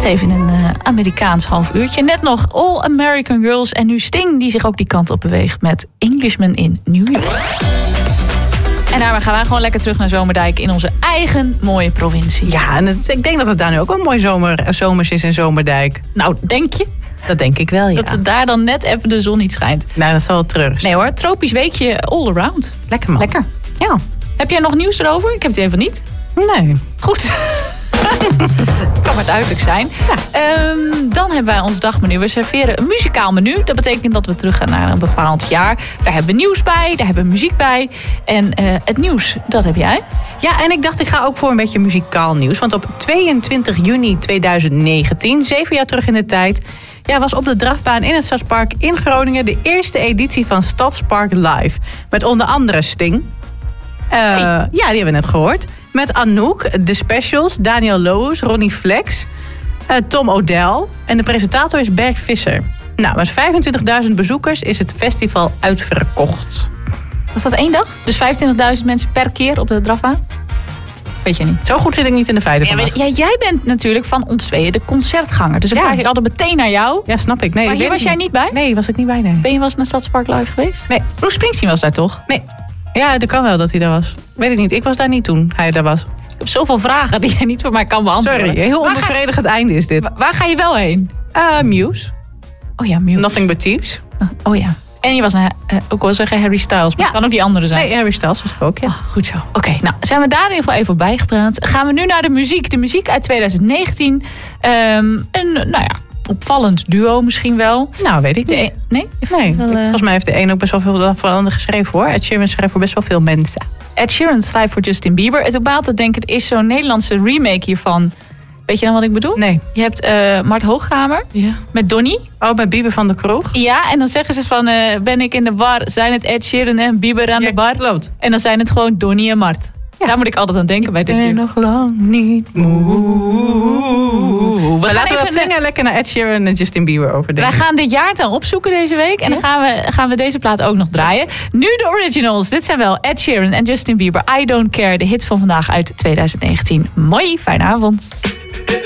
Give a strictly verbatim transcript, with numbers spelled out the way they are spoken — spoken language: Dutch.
Net even een uh, Amerikaans half uurtje. Net nog All American Girls. En nu Sting die zich ook die kant op beweegt met Englishman in New York. En daarmee gaan wij gewoon lekker terug naar Zomerdijk in onze eigen mooie provincie. Ja, en het, ik denk dat het daar nu ook wel mooi zomer, zomers is in Zomerdijk. Nou, denk je? Dat denk ik wel, ja. Dat het daar dan net even de zon niet schijnt. Nou, dat zal wel terug. Nee hoor, tropisch weekje all around. Lekker man. Lekker. Ja. Heb jij nog nieuws erover? Ik heb het even niet. Nee. Goed. Kan maar duidelijk zijn. Ja. Um, dan hebben wij ons dagmenu. We serveren een muzikaal menu. Dat betekent dat we terug gaan naar een bepaald jaar. Daar hebben we nieuws bij, daar hebben we muziek bij. En uh, het nieuws, dat heb jij. Ja, en ik dacht ik ga ook voor een beetje muzikaal nieuws. Want op tweeëntwintig juni tweeduizend negentien, zeven jaar terug in de tijd, ja, was op de drafbaan in het Stadspark in Groningen de eerste editie van Stadspark Live. Met onder andere Sting. Uh, hey. Ja, die hebben we net gehoord. Met Anouk, de Specials, Daniel Loos, Ronnie Flex, uh, Tom O'Dell. En de presentator is Bert Visser. Nou, met vijfentwintigduizend bezoekers is het festival uitverkocht. Was dat één dag? Dus vijfentwintigduizend mensen per keer op de drafbaan? Weet je niet. Zo goed zit ik niet in de feiten ja, vandaag. Ja, jij bent natuurlijk van ons tweeën de concertganger. Dus dan ja. kijk ik altijd meteen naar jou. Ja, snap ik. Nee, maar hier was jij niet bij? Nee, was ik niet bij. Nee. Ben je wel eens naar Stadspark Live geweest? Nee. Bruce Springsteen was daar toch? Nee. Ja, dat kan wel dat hij daar was. Weet ik niet. Ik was daar niet toen hij daar was. Ik heb zoveel vragen die jij niet voor mij kan beantwoorden. Sorry, heel onbevredigend einde is dit. Waar, waar ga je wel heen? Uh, Muse. Oh ja, Muse. Nothing But Thieves. Oh ja. En je was naar, uh, ook wel zeggen Harry Styles, maar ja. Het kan ook die andere zijn. Nee, Harry Styles was ik ook, ja. Oh, goed zo. Oké, okay, nou zijn we daar in ieder geval even op bijgepraat. Gaan we nu naar de muziek. De muziek uit tweeduizend negentien. Um, een, nou ja, opvallend duo misschien wel. Nou, weet ik niet. Een, nee? Nee, wel, uh... volgens mij heeft de een ook best wel veel voor de ander geschreven, hoor. Ed Sheeran schrijft voor best wel veel mensen. Ed Sheeran schrijft voor Justin Bieber. Het doet te denken, het is zo'n Nederlandse remake hiervan. Weet je dan wat ik bedoel? Nee. Je hebt uh, Mart Hoogkamer ja. met Donnie. Oh, bij Bieber van de Kroeg. Ja, en dan zeggen ze van, uh, ben ik in de bar, zijn het Ed Sheeran en Bieber aan ja, de bar? Klopt. En dan zijn het gewoon Donnie en Mart. Ja. Daar moet ik altijd aan denken bij dit duur. Ik ben nog lang niet moe. We gaan laten we wat zingen, lekker naar Ed Sheeran en Justin Bieber over. Wij gaan dit jaartal opzoeken deze week. En ja? dan gaan we, gaan we deze plaat ook nog draaien. Nu de originals. Dit zijn wel Ed Sheeran en Justin Bieber. I Don't Care, de hit van vandaag uit tweeduizend negentien. Mooi, fijne avond.